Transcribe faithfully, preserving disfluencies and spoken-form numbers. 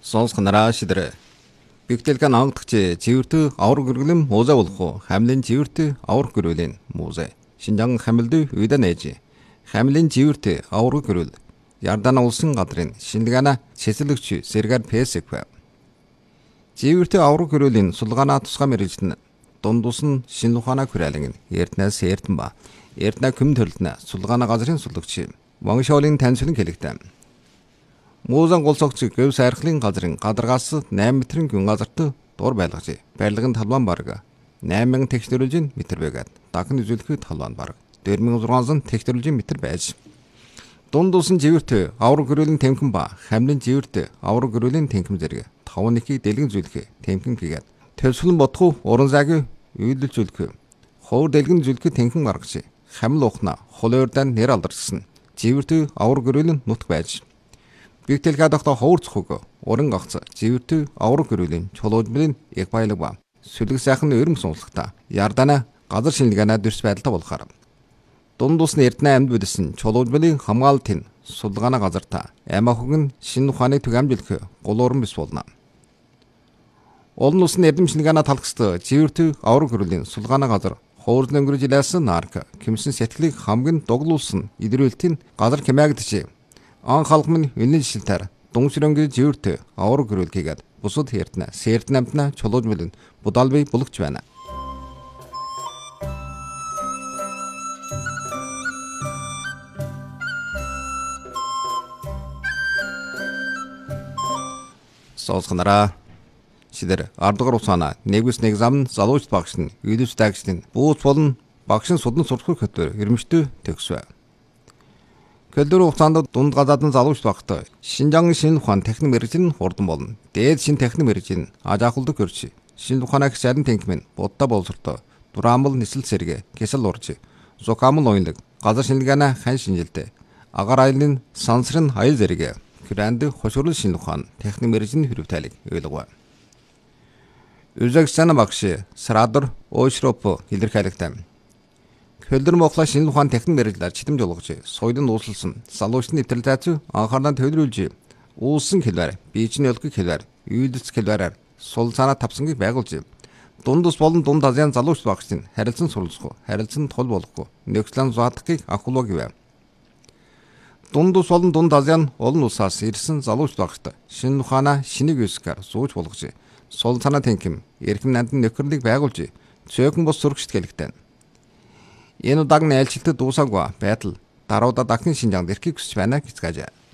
Сонсгонараа шидэрэ. Бигтэлгэн ангадагч живэртэ авраг гэргэлэм мууза болох хамлын живэртэ авраг гэрүүлийн мууза. Шинжаан хамилд үйдэ нээж. Хамлын живэртэ авраг гэрүүл. Ярдана улсын газрын шинэлгаана цэцэрлэгч Сэргар Пэсэкв. Живэртэ авраг гэрүүлийн сулгаана тусгай мэрэгжлэн дундус нь шинэ ухаанаа хүрээлэн эрднээс эрдэн ба эрднэ көм төрлөнө сулгаана газрын суллагч Вангшоолын таньсүлэн хэлэгдэв. Муузан голцогч гэв сайрхлын газрын гадаргаас найман метрийн гүн газарт дур байлгаж барилгын талбайн бараг найман мянган технологийн метр байгаад дахин үзүүлэхэд талбайн бараг deux mille six cents технологийн метр байж. Дунд усан живэрт авраг гэрүүлийн тэмхэн ба хамлын живэрт авраг гэрүүлийн тэмхэн зэрэг таван нэхийг дэлгэн зүйлэх тэмхэн хийгээд төвсгөн бодох уран зайг үйлдэлж үлдэх хуур дэлгэн зүйлэх тэмхэн гаргаж хамл ухна хулуурдан нэр алдарсан живэрт авраг гэрүүлийн нутг байж. Бигтэлгээ доктор ховорцохог уран гагц живэртэ авраг гэрүүлийн чулуужмын яг баялаг ба сүлэг сайхан өрөм сунслагта ярдана газар шинэлгаанаа дөрс байдалтай болохоор дунд усны эрдэнэ амьд бүдсэн чулуужмын хамгаалтын сулгаана газарта амахог нь шинэ ухааны түгээмжлэх гулууран бис болно. Олон усны эрдэм шинэлгаанаа талхст живэртэ авраг гэрүүлийн сулгаана газар хуурзны өнгөрөж илээсэн нарк кимсэн сэтгэлийг хамгийн дуглуулсан идрүүлтийн газар хэмээгдэж ан халкмын үнэн шилтээр дуншрэнгийн живэртэ авраг гэрүүл хийгээд бусад эрдэнэ сэрдэн амтна чулуужмын будалбай булгч байна. Сонсгонараа шидэр ардгаар усана нэгүс нэг зам залууч багш нь үйлс дагчдын бууц болон багшин судан сурах хөтөр эрмжтэй төгсвэ. Көлдөр хугацаанд дунд гадаадан залууч багт Шинжаан шинэ ухаан техник мэргэжил хурдан болно. Дээд шинэ техник мэргэжил ажаахулдаг хөрч шинэ ухаанаа хичээлэн тэнхмэн будда боловсролтой дураамал нисэл сэргэ кесэл урж зукамл оюунлаг газар шинэлгаана хан шинжилтэй агаар айлын сансрын аял зэрэг гранд хошуурл шинэ ухаан техник мэргэжил хөрөвтайлыг ойлгов. Үзэгсэн багш Срадор Ойшроп илэрхийлэгдэв. Көлдөр Монголын шинэ ухаан техник мэргэжлээр читэм жолгож соёлын ууслсан залуучны нэвтрэл зайцуу анхаарал төвлөрүүлж уулсан хэлбэр биечний өлгөх хэлбэр үйлдэлц хэлбэрээр сул цаанаа тавсангийг байгуулж дунд ус болон дунд азийн залууч багшийн харилцан суралцах харилцан тул болохгүй нөхцөлн зуадахыг анхуулав гэв. Дунд ус болон дунд азийн олон улсаас ирсэн залууч багшд шинэ ухаанаа шинийг өсгөхөөр сууж болгож сул цаанаа тэнхим эрхэм нандин нөхөрлөгийг байгуулж цөөхөн бус сурагчд хэлэгдэв. Энэ удааг найлшилтэд дуусаагүй байтал даруйда дахин Шинжаанд ирэхийг хүсэж байна гэж гажээ.